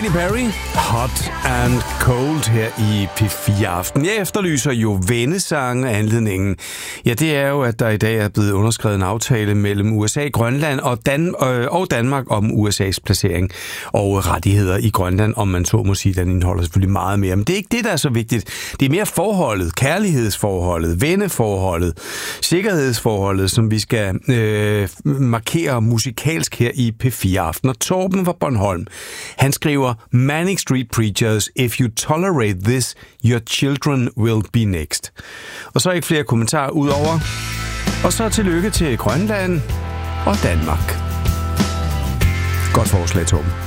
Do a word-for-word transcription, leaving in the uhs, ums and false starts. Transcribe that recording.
Katy Perry, Hot and Cold her i P fire Aften. Jeg efterlyser jo vennesange. Anledningen, ja, det er jo, at der i dag er blevet underskrevet en aftale mellem U S A, Grønland og, Dan- øh, og Danmark om U S A's placering og rettigheder i Grønland, om man så må sige. Den indeholder selvfølgelig meget mere, men det er ikke det, der er så vigtigt. Det er mere forholdet, kærlighedsforholdet, venneforholdet, sikkerhedsforholdet, som vi skal øh, markere musikalsk her i P fire Aften. Og Torben fra Bornholm, han skriver: Manic Street Preachers, if you tolerate this, your children will be next. Og så ikke flere kommentarer udover. Og så tillykke til Grønland og Danmark. Godt forslag, Torben.